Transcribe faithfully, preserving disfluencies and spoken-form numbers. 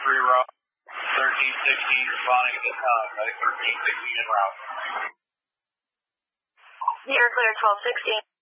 three route, thirteen sixty, responding at this time, thirteen sixty en route. You're clear, twelve sixteen.